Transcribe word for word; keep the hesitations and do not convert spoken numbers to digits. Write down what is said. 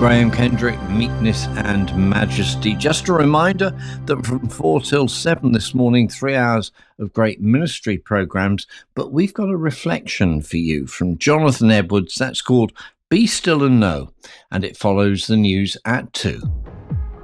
Graham Kendrick, Meekness and Majesty. Just a reminder that from four till seven this morning, three hours of great ministry programs, but we've got a reflection for you from Jonathan Edwards. That's called Be Still and Know, and it follows the news at two.